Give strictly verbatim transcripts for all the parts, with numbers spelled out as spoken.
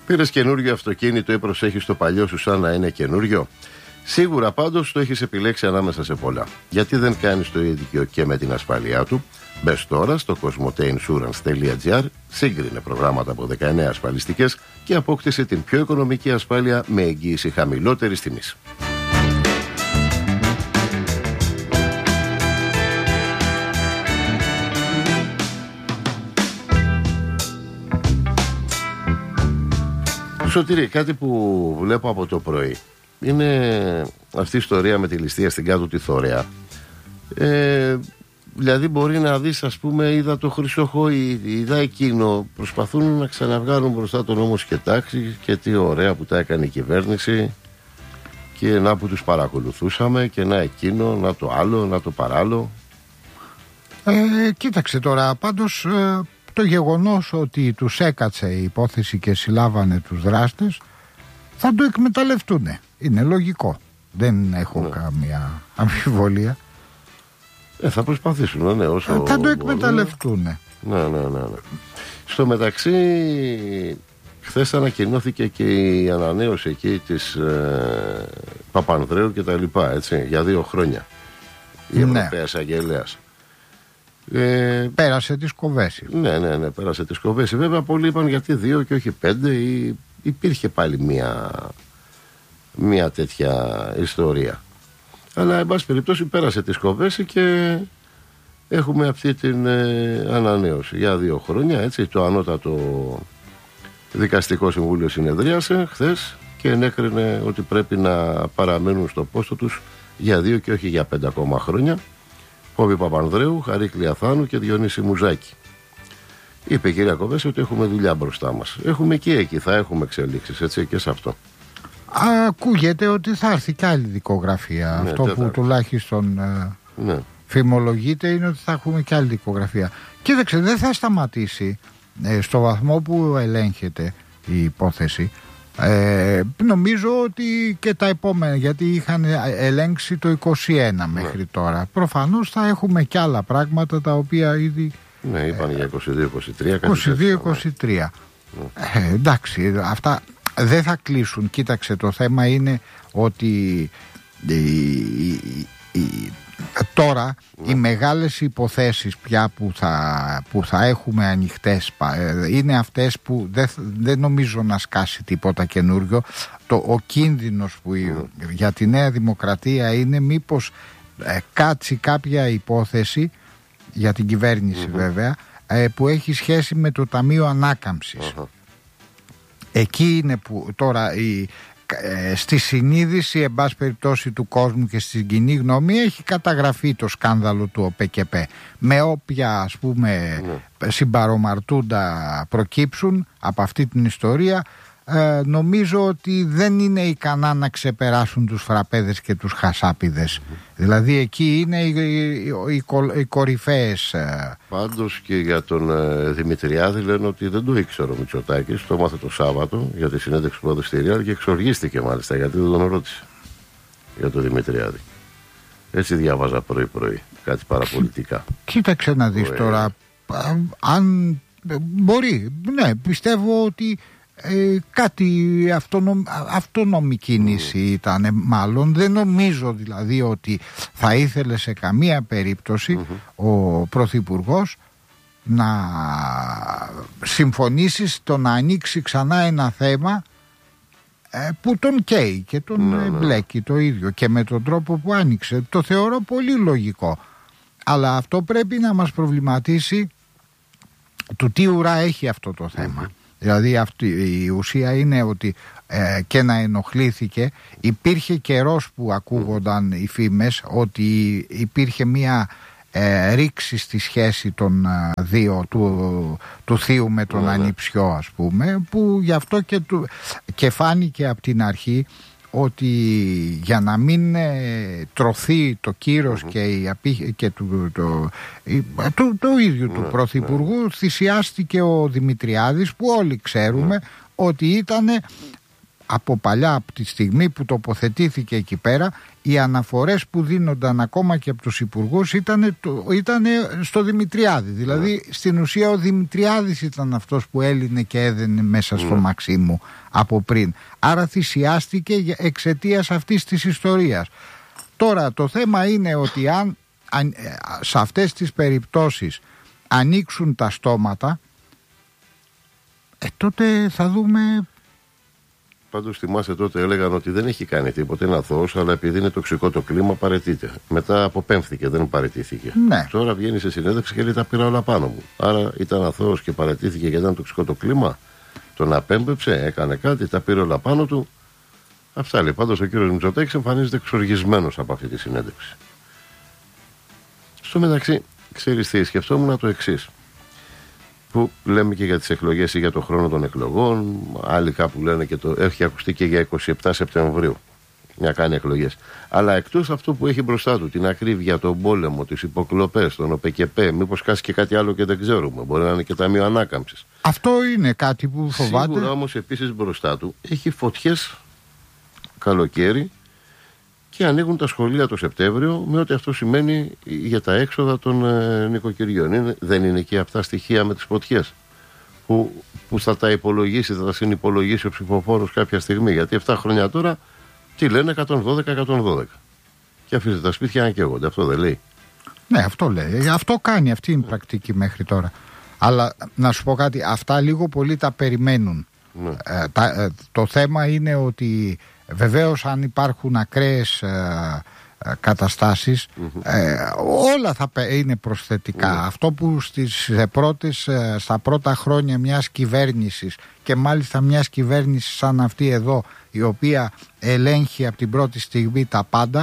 Πήρες καινούριο αυτοκίνητο ή προσέχεις το παλιό σου σαν να είναι καινούριο? Σίγουρα πάντως το έχεις επιλέξει ανάμεσα σε πολλά. Γιατί δεν κάνεις το ίδιο και με την ασφάλειά του? Μπες τώρα στο κοσμοτέινσουρανς τελεία τζι άρ, σύγκρινε προγράμματα από δεκαεννέα ασφαλιστικές και απόκτησε την πιο οικονομική ασφάλεια με εγγύηση χαμηλότερης τιμής. Σωτήρη, κάτι που βλέπω από το πρωί είναι αυτή η ιστορία με τη ληστεία στην κάτω τη Θωρέα. Ε, δηλαδή μπορεί να δεις, ας πούμε, είδα το Χρυσοχοΐ, είδα εκείνο, προσπαθούν να ξαναβγάλουν μπροστά τον νόμο και τάξη, και τι ωραία που τα έκανε η κυβέρνηση, και να που τους παρακολουθούσαμε, και να εκείνο, να το άλλο, να το παράλλο. Ε, κοίταξε τώρα, πάντως ε, το γεγονός ότι τους έκατσε η υπόθεση και συλλάβανε τους δράστες θα το εκμεταλλευτούν. Είναι λογικό. Δεν έχω ναι. καμία αμφιβολία. Ε, θα προσπαθήσουν, ναι, όσο ε, θα το εκμεταλλευτούν. Ναι, ναι, ναι, ναι. Στο μεταξύ, χθες ανακοινώθηκε και η ανανέωση εκεί της ε, Παπανδρέου και τα λοιπά, έτσι, για δύο χρόνια. Η ναι. Ευρωπαίας Αγγελέας. Ε, πέρασε τις κοβέση. Ναι, ναι, ναι, πέρασε τις κοβέση. Βέβαια πολλοί είπαν γιατί δύο και όχι πέντε, ή υπήρχε πάλι μια, μια τέτοια ιστορία. Αλλά εν πάση περιπτώσει πέρασε τις κοβέση και έχουμε αυτή την ε, ανανέωση για δύο χρόνια, έτσι. Το ανώτατο δικαστικό συμβούλιο συνεδρίασε χθες και ενέκρινε ότι πρέπει να παραμένουν στο πόστο τους για δύο και όχι για πέντε ακόμα χρόνια. Φόβη Παπανδρέου, Χαρίκλη Αθάνου και Διονύση Μουζάκη. Είπε η κυρία Κοβέση ότι έχουμε δουλειά μπροστά μας. Έχουμε και εκεί, θα έχουμε εξελίξεις, έτσι, και σε αυτό. Ακούγεται ότι θα έρθει κι άλλη δικογραφία. Ναι, αυτό τέτα. Που τουλάχιστον ναι. φημολογείται είναι ότι θα έχουμε κι άλλη δικογραφία. Κοίταξε, δεν θα σταματήσει ε, στο βαθμό που ελέγχεται η υπόθεση. Ε, νομίζω ότι και τα επόμενα, γιατί είχαν ελέγξει το είκοσι ένα μέχρι ναι. τώρα. Προφανώς θα έχουμε κι άλλα πράγματα τα οποία ήδη ναι, είπαν ε, για είκοσι δύο είκοσι τρία είκοσι δύο είκοσι τρία ναι. ε, εντάξει, αυτά δεν θα κλείσουν. Κοίταξε, το θέμα είναι ότι η, η, η, τώρα ναι. οι μεγάλες υποθέσεις πια που θα, που θα έχουμε ανοιχτές είναι αυτές που δεν, δεν νομίζω να σκάσει τίποτα καινούριο. Το, ο κίνδυνος που ναι. για τη Νέα Δημοκρατία είναι μήπως ε, κάτσει κάποια υπόθεση για την κυβέρνηση mm-hmm. βέβαια ε, που έχει σχέση με το Ταμείο Ανάκαμψης. Mm-hmm. Εκεί είναι που τώρα η, ε, στη συνείδηση εν πάση περιπτώσει του κόσμου και στην κοινή γνώμη έχει καταγραφεί το σκάνδαλο του ΟΠΕΚΕΠ με όποια, ας πούμε, ναι. συμπαρομαρτούντα προκύψουν από αυτή την ιστορία. ε, νομίζω ότι δεν είναι ικανά να ξεπεράσουν τους φραπέδες και τους χασάπιδες. Mm-hmm. Δηλαδή εκεί είναι οι, οι, οι, οι κορυφαίες. ε... Πάντως και για τον ε, Δημητριάδη λένε ότι δεν το ήξερε ο Μητσοτάκης. Το μάθε το Σάββατο για τη συνέντευξη που έδωσε στη Ριάλ και εξοργίστηκε μάλιστα γιατί δεν τον ρώτησε για τον Δημητριάδη. Έτσι διάβαζα πρωί-πρωί κάτι παραπολιτικά. Κοίταξε να δεις τώρα, αν μπορεί, ναι, πιστεύω ότι ε, κάτι αυτονομ, αυτόνομη κίνηση mm. ήταν μάλλον. Δεν νομίζω δηλαδή ότι θα ήθελε σε καμία περίπτωση mm-hmm. ο Πρωθυπουργός να συμφωνήσει στο να ανοίξει ξανά ένα θέμα ε, που τον καίει και τον mm-hmm. μπλέκει το ίδιο και με τον τρόπο που άνοιξε. Το θεωρώ πολύ λογικό. Αλλά αυτό πρέπει να μας προβληματίσει του τι ουρά έχει αυτό το θέμα. Mm-hmm. Δηλαδή αυτή, η ουσία είναι ότι ε, και να ενοχλήθηκε. Υπήρχε καιρός που ακούγονταν οι φήμες ότι υπήρχε μια ε, ρήξη στη σχέση των ε, δύο, του, του θείου με τον mm-hmm. ανιψιό, ας πούμε, που γι' αυτό και, του, και φάνηκε από την αρχή ότι για να μην ε, τρωθεί το κύρος mm-hmm. και, η απή, και του, το, η, το, το ίδιο mm-hmm. του Πρωθυπουργού mm-hmm. θυσιάστηκε ο Δημητριάδης, που όλοι ξέρουμε mm-hmm. ότι ήταν από παλιά, από τη στιγμή που τοποθετήθηκε εκεί πέρα, οι αναφορές που δίνονταν ακόμα και από τους υπουργούς ήταν, ήταν στο Δημητριάδη. Δηλαδή στην ουσία ο Δημητριάδης ήταν αυτός που έλυνε και έδαινε μέσα στο mm. Μαξίμου από πριν. Άρα θυσιάστηκε εξαιτίας αυτής της ιστορίας. Τώρα το θέμα είναι ότι αν, αν σε αυτές τις περιπτώσεις ανοίξουν τα στόματα, ε, τότε θα δούμε. Πάντως θυμάσαι τότε έλεγαν ότι δεν έχει κάνει τίποτε, είναι αθώος, αλλά επειδή είναι τοξικό το κλίμα παραιτείται. Μετά αποπέμφθηκε, δεν παραιτήθηκε. Ναι. Τώρα βγαίνει σε συνέντευξη και λέει τα πήρα όλα πάνω μου. Άρα ήταν αθώος και παραιτήθηκε γιατί ήταν τοξικό το κλίμα. Τον απέμπεψε, έκανε κάτι, τα πήρε όλα πάνω του. Αυτά λέει. Πάντως ο κύριος Μητσοτάκης εμφανίζεται εξοργισμένος από αυτή τη συνέντευξη. Στο μεταξύ, ξέρεις τι, σκεφτόμουν το εξής. Που λέμε και για τις εκλογές ή για το χρόνο των εκλογών, άλλοι κάπου λένε και το έχει ακουστεί και για είκοσι επτά Σεπτεμβρίου να κάνει εκλογές. Αλλά εκτός αυτού που έχει μπροστά του, την ακρίβεια, τον πόλεμο, τις υποκλοπές, τον ΟΠΕΚΕΠΕ, μήπως κάσει και κάτι άλλο και δεν ξέρουμε. Μπορεί να είναι και ταμείο ανάκαμψης. Αυτό είναι κάτι που φοβάται. Σίγουρα όμως επίσης μπροστά του έχει φωτιές καλοκαίρι και ανοίγουν τα σχολεία το Σεπτέμβριο με ό,τι αυτό σημαίνει για τα έξοδα των ε, νοικοκυριών. Είναι, δεν είναι και αυτά στοιχεία με τις φωτιές που, που θα τα υπολογίσει, θα τα συνυπολογίσει ο ψηφοφόρος κάποια στιγμή. Γιατί επτά χρόνια τώρα τι λένε, εκατόν δώδεκα εκατόν δώδεκα. Και αφήστε τα σπίτια να καίγονται. Αυτό δεν λέει. Ναι, αυτό λέει. Αυτό κάνει. Αυτή είναι η πρακτική μέχρι τώρα. Αλλά να σου πω κάτι, αυτά λίγο πολύ τα περιμένουν. Ναι. Ε, τα, ε, το θέμα είναι ότι βεβαίως αν υπάρχουν ακραίες ε, ε, καταστάσεις mm-hmm. ε, όλα θα είναι προσθετικά. Mm-hmm. Αυτό που στις πρώτες, ε, στα πρώτα χρόνια μιας κυβέρνησης και μάλιστα μιας κυβέρνησης σαν αυτή εδώ, η οποία ελέγχει από την πρώτη στιγμή τα πάντα,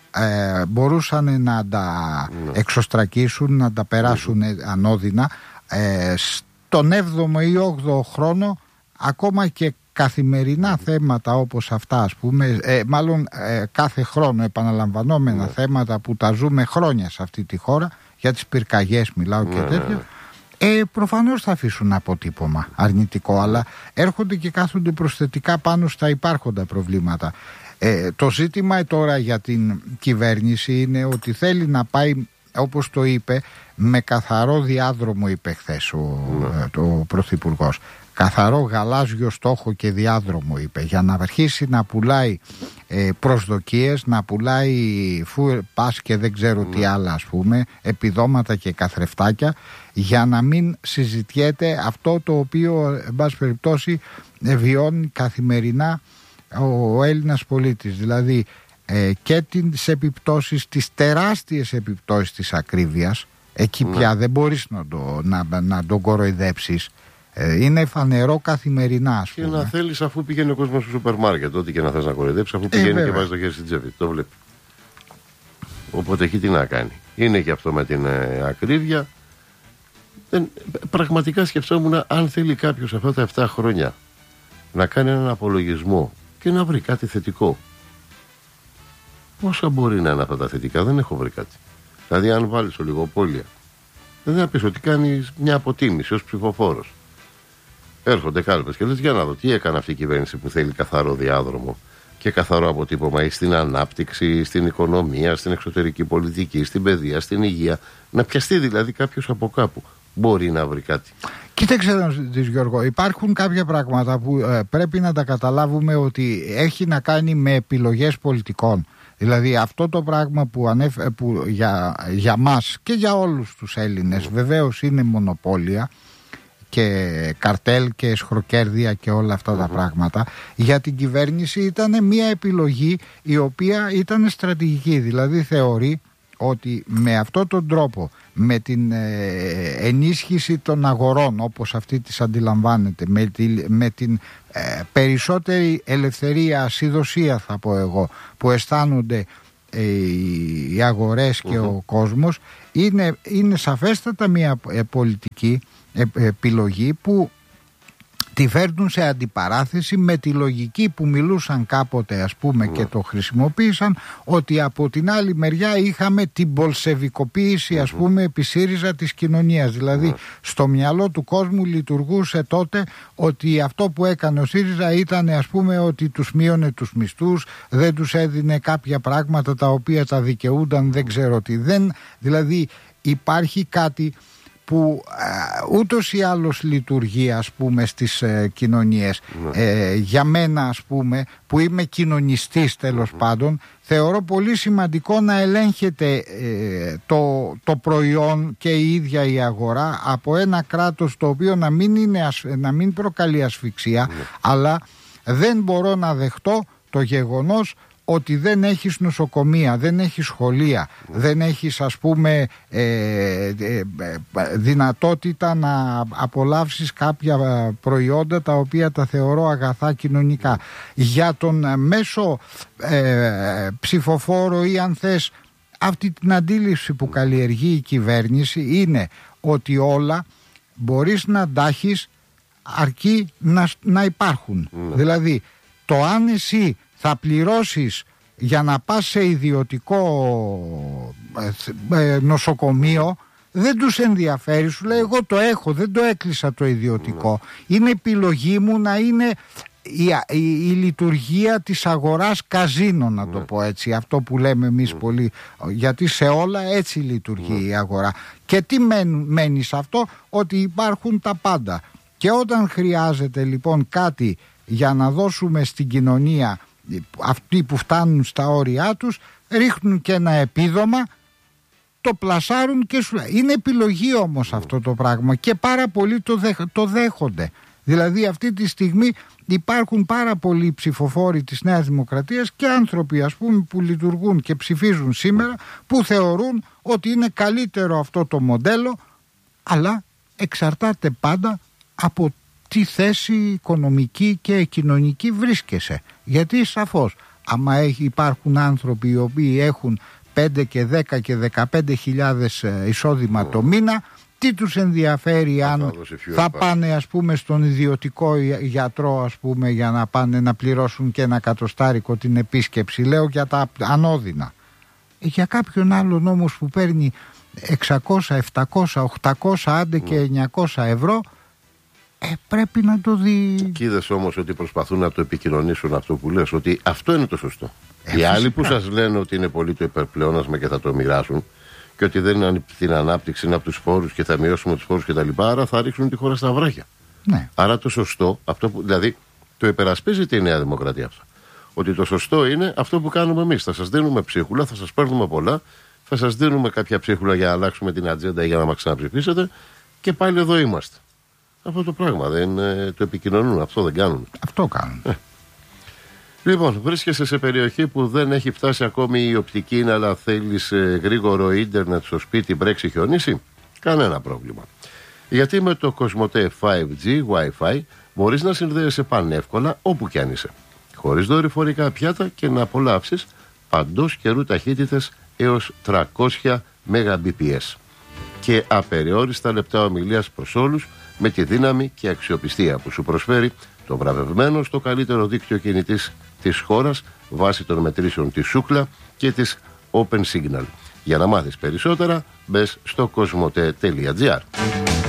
ε, μπορούσαν να τα mm-hmm. εξωστρακίσουν, να τα περάσουν mm-hmm. ανώδυνα. Ε, στον έβδομο ή όγδοο χρόνο ακόμα και καθημερινά θέματα όπως αυτά, ας πούμε, ε, μάλλον ε, κάθε χρόνο επαναλαμβανόμενα yeah. θέματα που τα ζούμε χρόνια σε αυτή τη χώρα, για τις πυρκαγιές μιλάω και yeah. τέτοια, ε, προφανώς θα αφήσουν αποτύπωμα αρνητικό, αλλά έρχονται και κάθονται προσθετικά πάνω στα υπάρχοντα προβλήματα. Ε, το ζήτημα τώρα για την κυβέρνηση είναι ότι θέλει να πάει, όπως το είπε, με καθαρό διάδρομο, είπε χθες ο, yeah. το Πρωθυπουργός. Καθαρό γαλάζιο στόχο και διάδρομο, είπε, για να αρχίσει να πουλάει ε, προσδοκίες, να πουλάει φου, πας και δεν ξέρω mm. τι άλλα, ας πούμε, επιδόματα και καθρεφτάκια, για να μην συζητιέται αυτό το οποίο, εν πάση περιπτώσει, ε, βιώνει καθημερινά ο, ο Έλληνας πολίτης. Δηλαδή ε, και τις επιπτώσεις, τις τεράστιες επιπτώσεις της ακρίβειας, εκεί mm. πια δεν μπορείς να, το, να, να τον κοροϊδέψεις. Είναι φανερό καθημερινά, ας πούμε. Και να θέλεις, αφού πηγαίνει ο κόσμος στο σούπερ μάρκετ, ό,τι και να θες να κοροϊδέψεις, αφού πηγαίνει ε, και βάζει το χέρι στην τσέπη. Το βλέπει. Οπότε εκεί τι να κάνει. Είναι και αυτό με την ε, ακρίβεια. Δεν, πραγματικά σκεφτόμουν αν θέλει κάποιος αυτά τα επτά χρόνια να κάνει έναν απολογισμό και να βρει κάτι θετικό. Πόσα μπορεί να είναι αυτά τα θετικά, δεν έχω βρει κάτι. Δηλαδή, αν βάλεις ολιγοπόλια, δεν θα πεις ότι κάνεις μια αποτίμηση ως ψηφοφόρος. Έρχονται κάλπες και λες, για να δω τι έκανε αυτή η κυβέρνηση που θέλει καθαρό διάδρομο και καθαρό αποτύπωμα στην ανάπτυξη, στην οικονομία, στην εξωτερική πολιτική, στην παιδεία, στην υγεία. Να πιαστεί δηλαδή κάποιος από κάπου. Μπορεί να βρει κάτι. Κοίταξε, Γιώργο, υπάρχουν κάποια πράγματα που ε, πρέπει να τα καταλάβουμε ότι έχει να κάνει με επιλογές πολιτικών. Δηλαδή αυτό το πράγμα που, ανέφ, που για, για μας και για όλους τους Έλληνες mm. βεβαίως είναι μονοπόλια και καρτέλ και σχροκέρδια και όλα αυτά mm-hmm. τα πράγματα, για την κυβέρνηση ήταν μια επιλογή η οποία ήταν στρατηγική. Δηλαδή θεωρεί ότι με αυτόν τον τρόπο, με την ε, ενίσχυση των αγορών όπως αυτή τις αντιλαμβάνεται, με, τη, με την ε, περισσότερη ελευθερία, ασυδοσία θα πω εγώ, που αισθάνονται ε, οι αγορές και mm-hmm. ο κόσμος, είναι, είναι σαφέστατα μια ε, πολιτική ε, επιλογή που τη φέρνουν σε αντιπαράθεση με τη λογική που μιλούσαν κάποτε, ας πούμε, και το χρησιμοποίησαν, ότι από την άλλη μεριά είχαμε την μπολσεβικοποίηση, ας πούμε, επί ΣΥΡΙΖΑ της κοινωνίας. Δηλαδή στο μυαλό του κόσμου λειτουργούσε τότε ότι αυτό που έκανε ο ΣΥΡΙΖΑ ήταν, ας πούμε, ότι τους μείωνε τους μισθούς, δεν τους έδινε κάποια πράγματα τα οποία τα δικαιούνταν, δεν ξέρω τι. Δεν, δηλαδή υπάρχει κάτι που ε, ούτως ή άλλως λειτουργεί, ας πούμε, στις ε, κοινωνίες. Ε, για μένα, ας πούμε, που είμαι κοινωνιστής τέλος πάντων, θεωρώ πολύ σημαντικό να ελέγχεται ε, το, το προϊόν και η ίδια η αγορά από ένα κράτος το οποίο να μην, είναι, να μην προκαλεί ασφυξία, αλλά δεν μπορώ να δεχτώ το γεγονός ότι δεν έχεις νοσοκομεία, δεν έχεις σχολεία, δεν έχεις, ας πούμε, ε, ε, ε, δυνατότητα να απολαύσεις κάποια προϊόντα τα οποία τα θεωρώ αγαθά κοινωνικά. Για τον μέσο ε, ψηφοφόρο, ή αν θες αυτή την αντίληψη που καλλιεργεί η κυβέρνηση, είναι ότι όλα μπορείς να αντάχεις αρκεί να, να υπάρχουν. Mm. Δηλαδή το αν εσύ θα πληρώσεις για να πας σε ιδιωτικό νοσοκομείο δεν τους ενδιαφέρει, σου λέει εγώ το έχω, δεν το έκλεισα το ιδιωτικό, είναι επιλογή μου να είναι η, η, η λειτουργία της αγοράς καζίνο, να το πω έτσι, αυτό που λέμε εμείς πολύ, γιατί σε όλα έτσι λειτουργεί η αγορά. Και τι μένει σε αυτό? Ότι υπάρχουν τα πάντα, και όταν χρειάζεται λοιπόν κάτι για να δώσουμε στην κοινωνία, αυτοί που φτάνουν στα όρια τους ρίχνουν και ένα επίδομα, το πλασάρουν και σου λέει. Είναι επιλογή όμως αυτό το πράγμα, και πάρα πολλοί το, δέχ, το δέχονται. Δηλαδή αυτή τη στιγμή υπάρχουν πάρα πολλοί ψηφοφόροι της Νέας Δημοκρατίας και άνθρωποι, ας πούμε, που λειτουργούν και ψηφίζουν σήμερα, που θεωρούν ότι είναι καλύτερο αυτό το μοντέλο, αλλά εξαρτάται πάντα από τι θέση οικονομική και κοινωνική βρίσκεσαι. Γιατί σαφώς άμα υπάρχουν άνθρωποι οι οποίοι έχουν πέντε και δέκα και δεκαπέντε χιλιάδες εισόδημα το μήνα, τι τους ενδιαφέρει αν θα πάνε, ας πούμε, στον ιδιωτικό γιατρό, ας πούμε, για να πάνε να πληρώσουν και ένα κατοστάρικο την επίσκεψη, λέω για τα ανώδυνα. Για κάποιον άλλον όμως που παίρνει εξακόσια, επτακόσια, οκτακόσια, άντε και εννιακόσια ευρώ, Ε, πρέπει να το δει. Και είδες όμως ότι προσπαθούν να το επικοινωνήσουν αυτό που λες, ότι αυτό είναι το σωστό. Ε, Οι φυσικά. άλλοι που σας λένε ότι είναι πολύ το υπερπλεόνασμα και θα το μοιράσουν, και ότι δεν είναι την ανάπτυξη, είναι από τους φόρους και θα μειώσουμε τους φόρους κτλ., άρα θα ρίξουν τη χώρα στα βράχια. Ναι. Άρα το σωστό, αυτό που, δηλαδή το υπερασπίζεται η Νέα Δημοκρατία αυτό. Ότι το σωστό είναι αυτό που κάνουμε εμείς. Θα σας δίνουμε ψίχουλα, θα σας παίρνουμε πολλά, θα σας δίνουμε κάποια ψίχουλα για να αλλάξουμε την ατζέντα ή για να μας ξαναψηφίσετε, και πάλι εδώ είμαστε. Αυτό το πράγμα δεν ε, το επικοινωνούν, αυτό δεν κάνουν. Αυτό κάνουν. Ε. Λοιπόν, βρίσκεσαι σε περιοχή που δεν έχει φτάσει ακόμη η οπτική, αλλά θέλεις ε, γρήγορο ίντερνετ στο σπίτι, μπρέξει, χιονίσει. Κανένα πρόβλημα. Γιατί με το Κοσμοτέ φάιβ τζι Wi-Fi μπορείς να συνδέεσαι πανεύκολα όπου κι αν είσαι, χωρίς δορυφορικά πιάτα, και να απολαύσεις παντός καιρού ταχύτητες έως τριακόσια Mbps και απεριόριστα λεπτά ομιλίας προς όλους, με τη δύναμη και αξιοπιστία που σου προσφέρει το βραβευμένο στο καλύτερο δίκτυο κινητής της χώρας βάσει των μετρήσεων της Σούκλα και της Open Signal. Για να μάθεις περισσότερα, μπες στο κοσμοτέ τελεία τζι άρ.